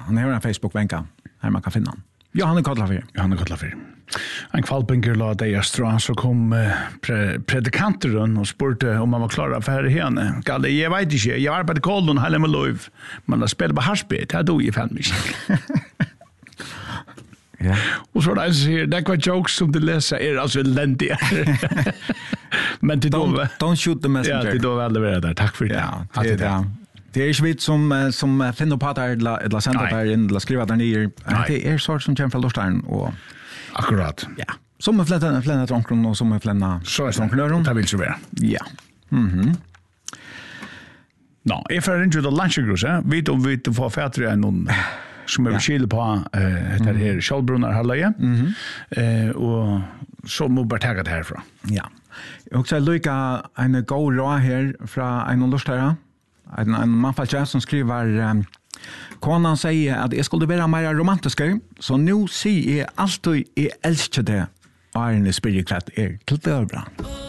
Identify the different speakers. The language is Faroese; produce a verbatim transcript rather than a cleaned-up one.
Speaker 1: han har en Facebook-vänka här man kan finna han. Johanne Kotlafyr.
Speaker 2: Johanne Kotlafyr. En kvalpinger la det extra så kom eh, pre predikanteren och spurte om man var klar för här henne. Galle, jag vet inte, jag arbetar kolden hela med lov. Men jag spelar på harspet, här dog jag fem mig.
Speaker 1: Ja.
Speaker 2: Och så där så det var jokes som det läser är alltså elendiga. Men det då
Speaker 1: Don't, don't shoot the messenger.
Speaker 2: Ja, det då väl det där. Tack för det.
Speaker 1: Ja, det är det. Det är inte vi som, som finner på att det är eller sända där in eller skriva där nere. Det är sort som kommer från Lorstein och
Speaker 2: akkurat.
Speaker 1: Ja. Som är flänna flänna trånkron och som är flänna
Speaker 2: så är trånkron. Det vill så vara.
Speaker 1: Ja. Mhm.
Speaker 2: Nå, jag får inte det lunchgrus, eh. Vet om vi får färre än någon som är skil på eh det här Skjoldbrunnar halleje. Mhm. Eh och så må bara ta det härifrån.
Speaker 1: Ja. Och så lycka en god råd här från en lustare. En en manfalcha som skriver um, konan säger att jag skulle vara mer romantisk så nu ser jag alltid jag älskar det. Arne spiller kvart är klart över.